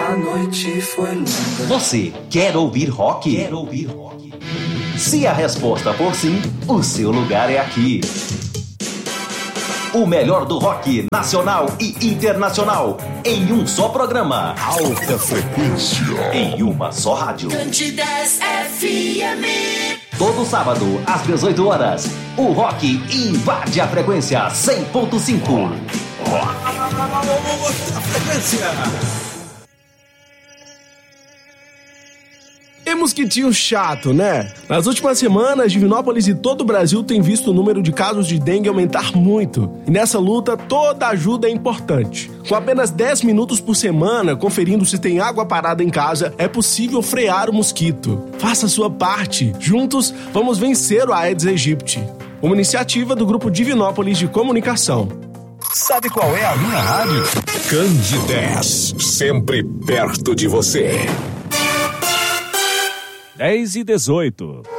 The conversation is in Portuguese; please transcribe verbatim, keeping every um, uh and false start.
A noite foi longa. Você quer ouvir rock? Quer ouvir rock? Se a resposta for sim, o seu lugar é aqui. O melhor do rock nacional e internacional em um só programa. Alta frequência. Em uma só rádio. Cândidas F M. Todo sábado, às dezoito horas, o rock invade a frequência cem ponto cinco. A frequência. E mosquitinho chato, né? Nas últimas semanas, Divinópolis e todo o Brasil têm visto o número de casos de dengue aumentar muito. E nessa luta, toda ajuda é importante. Com apenas dez minutos por semana, conferindo se tem água parada em casa, é possível frear o mosquito. Faça a sua parte. Juntos, vamos vencer o Aedes aegypti. Uma iniciativa do Grupo Divinópolis de Comunicação. Sabe qual é a minha rádio? Cândidas, sempre perto de você. dez e dezoito.